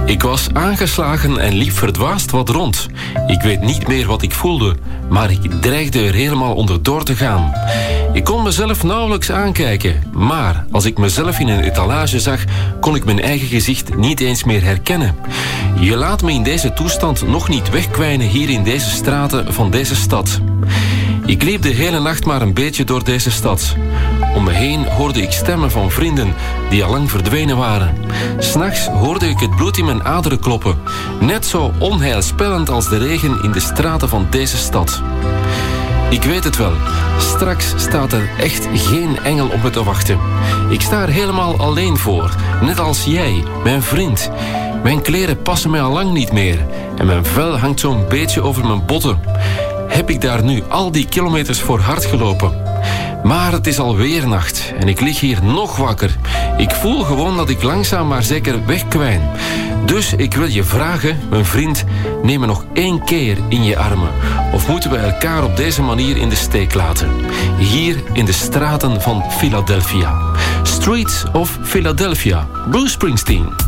Ik was aangeslagen en liep verdwaasd wat rond. Ik weet niet meer wat ik voelde, maar ik dreigde er helemaal onderdoor te gaan. Ik kon mezelf nauwelijks aankijken, maar als ik mezelf in een etalage zag, kon ik mijn eigen gezicht niet eens meer herkennen. Je laat me in deze toestand nog niet wegkwijnen hier in deze straten van deze stad. Ik liep de hele nacht maar een beetje door deze stad. Om me heen hoorde ik stemmen van vrienden die al lang verdwenen waren. 'S Nachts hoorde ik het bloed in mijn aderen kloppen. Net zo onheilspellend als de regen in de straten van deze stad. Ik weet het wel. Straks staat er echt geen engel op me te wachten. Ik sta er helemaal alleen voor. Net als jij, mijn vriend. Mijn kleren passen mij al lang niet meer. En mijn vel hangt zo'n beetje over mijn botten. Heb ik daar nu al die kilometers voor hard gelopen? Maar het is alweer nacht en ik lig hier nog wakker. Ik voel gewoon dat ik langzaam maar zeker wegkwijn. Dus ik wil je vragen, mijn vriend, neem me nog 1 keer in je armen. Of moeten we elkaar op deze manier in de steek laten? Hier in de straten van Philadelphia. Streets of Philadelphia. Bruce Springsteen.